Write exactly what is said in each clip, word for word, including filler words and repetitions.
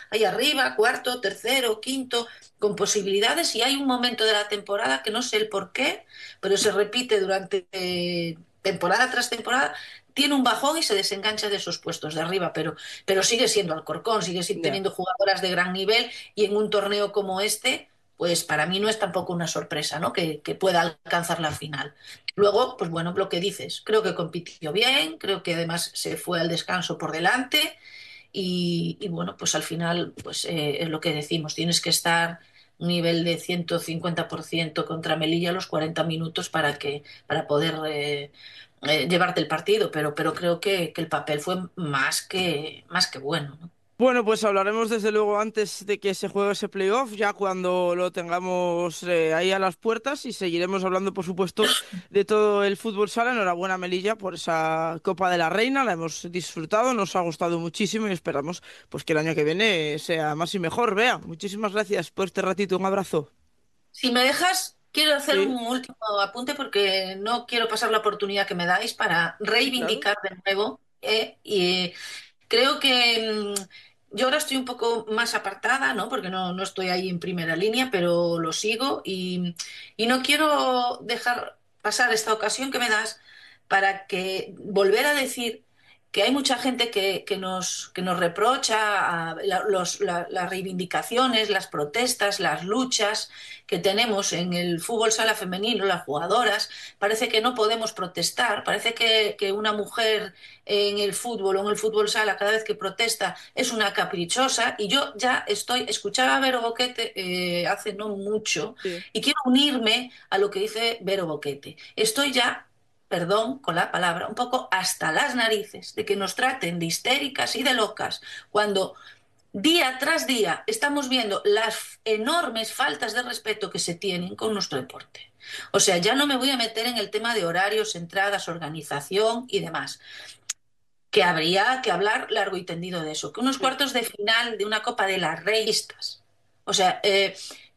ahí arriba, cuarto, tercero, quinto, con posibilidades, y hay un momento de la temporada que no sé el por qué, pero se repite durante eh, temporada tras temporada, tiene un bajón y se desengancha de esos puestos de arriba, pero, pero sigue siendo Alcorcón, sigue si- Ya. teniendo jugadoras de gran nivel, y en un torneo como este, pues para mí no es tampoco una sorpresa, ¿no? Que, que pueda alcanzar la final. Luego, pues bueno, lo que dices, creo que compitió bien, creo que además se fue al descanso por delante y, y bueno, pues al final, pues eh, es lo que decimos, tienes que estar un nivel de ciento cincuenta por ciento contra Melilla a los cuarenta minutos para que para poder eh, eh, llevarte el partido, pero, pero creo que, que el papel fue más que, más que bueno, ¿no? Bueno, pues hablaremos desde luego antes de que se juegue ese playoff, ya cuando lo tengamos eh, ahí a las puertas y seguiremos hablando, por supuesto, de todo el fútbol sala. Enhorabuena, Melilla, por esa Copa de la Reina, la hemos disfrutado, nos ha gustado muchísimo y esperamos pues que el año que viene sea más y mejor. Vea, muchísimas gracias por este ratito, un abrazo. Si me dejas, quiero hacer un Sí, último apunte porque no quiero pasar la oportunidad que me dais para sí, claro. reivindicar de nuevo. eh, y creo que mm, yo ahora estoy un poco más apartada, ¿no? Porque no, no estoy ahí en primera línea, pero lo sigo y, y no quiero dejar pasar esta ocasión que me das para que volver a decir que hay mucha gente que, que nos, que nos reprocha a la- los- la- las reivindicaciones, las protestas, las luchas que tenemos en el fútbol sala femenino, las jugadoras. Parece que no podemos protestar, parece que, que una mujer en el fútbol o en el fútbol sala cada vez que protesta es una caprichosa, y yo ya estoy, escuchaba a Vero Boquete eh, hace no mucho Sí. y quiero unirme a lo que dice Vero Boquete. Estoy ya, perdón con la palabra, un poco hasta las narices de que nos traten de histéricas y de locas cuando día tras día estamos viendo las enormes faltas de respeto que se tienen con nuestro deporte. O sea, ya no me voy a meter en el tema de horarios, entradas, organización y demás, que habría que hablar largo y tendido de eso, que unos Sí. cuartos de final de una Copa de las Reinas, o sea, eh,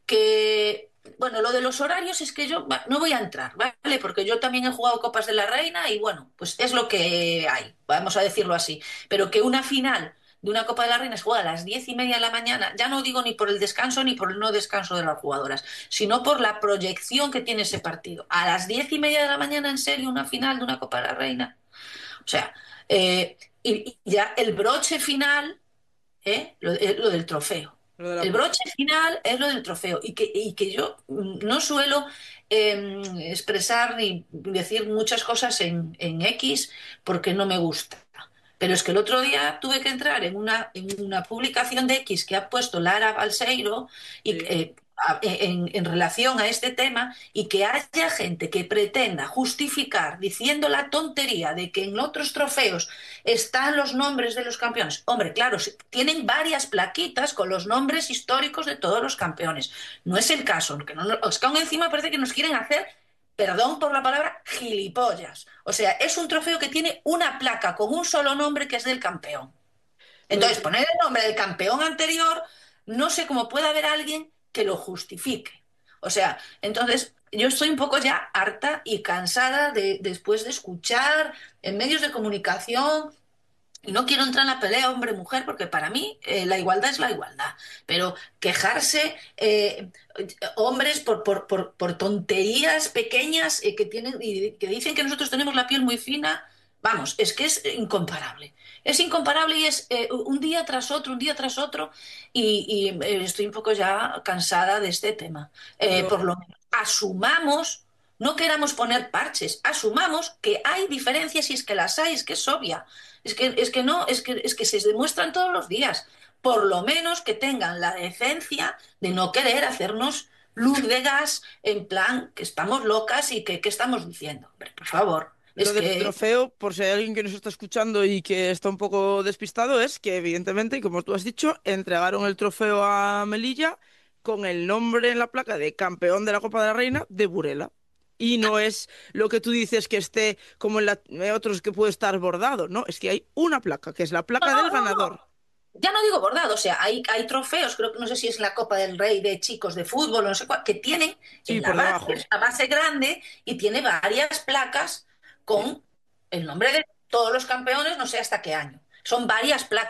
que, bueno, lo de los horarios es que yo va, no voy a entrar, ¿vale? Porque yo también he jugado Copas de la Reina y bueno, pues es lo que hay, vamos a decirlo así, pero que una final de una Copa de la Reina se juega a las diez y media de la mañana, ya no digo ni por el descanso ni por el no descanso de las jugadoras, sino por la proyección que tiene ese partido. A las diez y media de la mañana, en serio, una final de una Copa de la Reina. O sea, eh, y, y ya el broche final, ¿eh? Lo, eh, lo del trofeo. Lo de la El copa. broche final es lo del trofeo y que, y que yo mm, no suelo eh, expresar ni decir muchas cosas en, en X porque no me gusta. Pero es que el otro día tuve que entrar en una, en una publicación de X que ha puesto Lara Balseiro y, Sí. eh, a- en, en relación a este tema, y que haya gente que pretenda justificar diciendo la tontería de que en otros trofeos están los nombres de los campeones. Hombre, claro, sí, tienen varias plaquitas con los nombres históricos de todos los campeones. No es el caso, que no, es que aún encima parece que nos quieren hacer, perdón por la palabra, gilipollas. O sea, es un trofeo que tiene una placa con un solo nombre, que es del campeón. Lo Entonces, del- poner el nombre del campeón anterior, no sé cómo puede haber alguien que lo justifique. O sea, entonces yo estoy un poco ya harta y cansada de, después de escuchar en medios de comunicación, y no quiero entrar en la pelea hombre-mujer porque para mí eh, la igualdad es la igualdad, pero quejarse eh, hombres por, por, por, por tonterías pequeñas eh, que, tienen, y que dicen que nosotros tenemos la piel muy fina, vamos, es que es incomparable. Es incomparable y es eh, un día tras otro, un día tras otro, y, y eh, estoy un poco ya cansada de este tema. Eh, lo- por lo menos asumamos, no queramos poner parches, asumamos que hay diferencias, y es que las hay, es que es obvia. Es que, es que no, es que, es que se demuestran todos los días. Por lo menos que tengan la decencia de no querer hacernos luz de gas en plan que estamos locas y que, que estamos diciendo. Hombre, por favor, Lo es del que trofeo, por si hay alguien que nos está escuchando y que está un poco despistado, es que evidentemente, y como tú has dicho, entregaron el trofeo a Melilla con el nombre en la placa de campeón de la Copa de la Reina de Burela. Y no es lo que tú dices que esté como en la, en otros que puede estar bordado, no, es que hay una placa, que es la no, placa del no, no, ganador. no. Ya no digo bordado, o sea, hay, hay trofeos, creo que no sé si es la Copa del Rey de chicos de fútbol o no sé cuál, que tienen Sí, en la por base, debajo. es una base grande y tiene varias placas Sí. con el nombre de todos los campeones, no sé hasta qué año. Son varias placas.